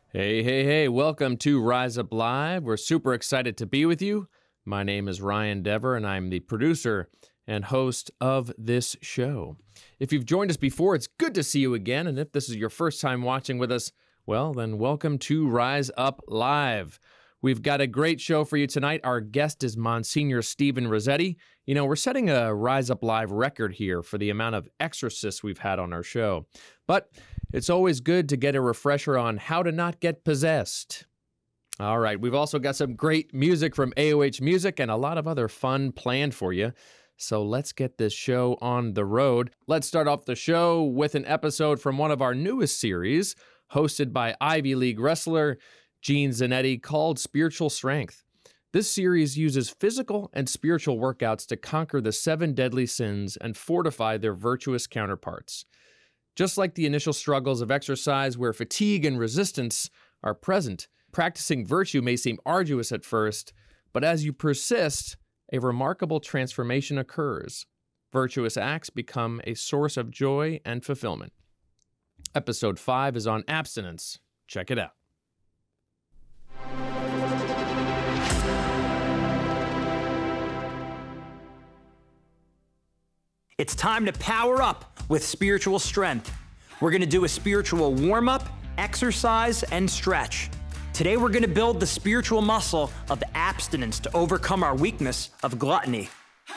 Hey, hey, hey, welcome to Rise Up Live. We're super excited to be with you. My name is Ryan Dever, and I'm the producer and host of this show. If you've joined us before, it's good to see you again, and if this is your first time watching with us, well, then welcome to Rise Up Live. We've got a great show for you tonight. Our guest is Monsignor Stephen Rossetti. You know, we're setting a Rise Up Live record here for the amount of exorcists we've had on our show. But it's always good to get a refresher on how to not get possessed. All right, we've also got some great music from AOH Music and a lot of other fun planned for you. So let's get this show on the road. Let's start off the show with an episode from one of our newest series, hosted by Ivy League wrestler Gene Zanetti, called Spiritual Strength. This series uses physical and spiritual workouts to conquer the 7 deadly sins and fortify their virtuous counterparts. Just like the initial struggles of exercise where fatigue and resistance are present, practicing virtue may seem arduous at first, but as you persist, a remarkable transformation occurs. Virtuous acts become a source of joy and fulfillment. Episode 5 is on abstinence. Check it out. It's time to power up with spiritual strength. We're going to do a spiritual warm-up, exercise, and stretch. Today we're going to build the spiritual muscle of abstinence to overcome our weakness of gluttony.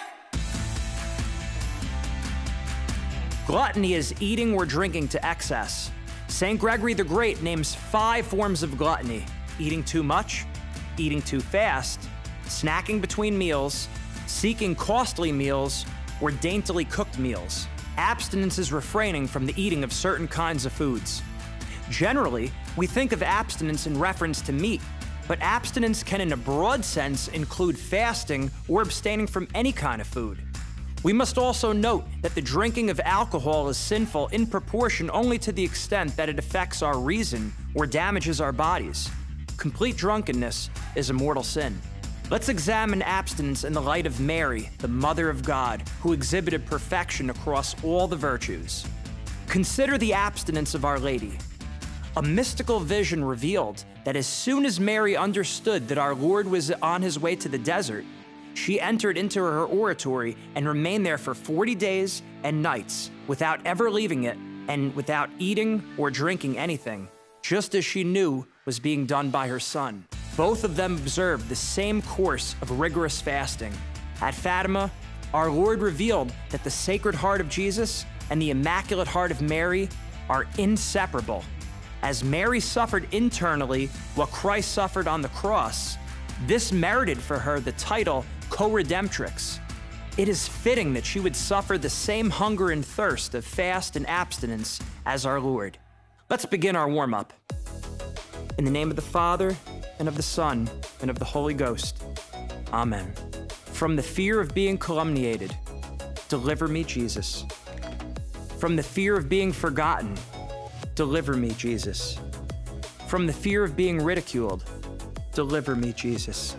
Gluttony is eating or drinking to excess. St. Gregory the Great names 5 forms of gluttony: eating too much, eating too fast, snacking between meals, seeking costly meals, or daintily cooked meals. Abstinence is refraining from the eating of certain kinds of foods. Generally, we think of abstinence in reference to meat, but abstinence can in a broad sense include fasting or abstaining from any kind of food. We must also note that the drinking of alcohol is sinful in proportion only to the extent that it affects our reason or damages our bodies. Complete drunkenness is a mortal sin. Let's examine abstinence in the light of Mary, the Mother of God, who exhibited perfection across all the virtues. Consider the abstinence of Our Lady. A mystical vision revealed that as soon as Mary understood that our Lord was on his way to the desert, she entered into her oratory and remained there for 40 days and nights without ever leaving it and without eating or drinking anything, just as she knew was being done by her son. Both of them observed the same course of rigorous fasting. At Fatima, our Lord revealed that the Sacred Heart of Jesus and the Immaculate Heart of Mary are inseparable. As Mary suffered internally what Christ suffered on the cross, this merited for her the title Co-Redemptrix. It is fitting that she would suffer the same hunger and thirst of fast and abstinence as our Lord. Let's begin our warm-up. In the name of the Father, and of the Son, and of the Holy Ghost. Amen. From the fear of being calumniated, deliver me, Jesus. From the fear of being forgotten, deliver me, Jesus. From the fear of being ridiculed, deliver me, Jesus.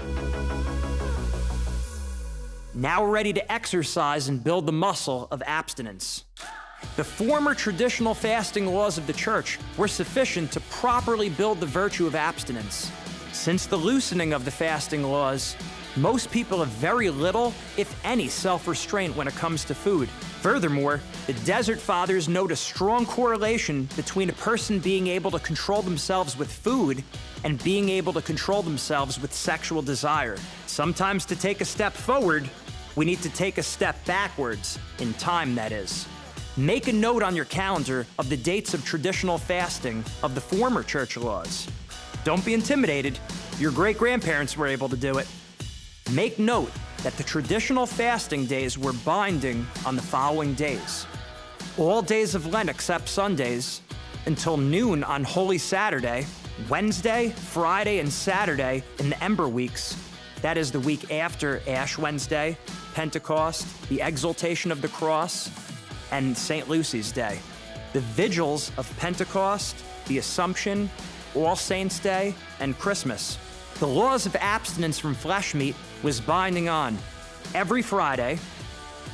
Now we're ready to exercise and build the muscle of abstinence. The former traditional fasting laws of the Church were sufficient to properly build the virtue of abstinence. Since the loosening of the fasting laws, most people have very little, if any, self-restraint when it comes to food. Furthermore, the Desert Fathers note a strong correlation between a person being able to control themselves with food and being able to control themselves with sexual desire. Sometimes to take a step forward, we need to take a step backwards, in time that is. Make a note on your calendar of the dates of traditional fasting of the former church laws. Don't be intimidated. Your great-grandparents were able to do it. Make note that the traditional fasting days were binding on the following days. All days of Lent except Sundays, until noon on Holy Saturday, Wednesday, Friday, and Saturday in the Ember weeks, that is the week after Ash Wednesday, Pentecost, the Exaltation of the Cross, and St. Lucy's Day. The vigils of Pentecost, the Assumption, All Saints' Day, and Christmas. The laws of abstinence from flesh meat was binding on every Friday,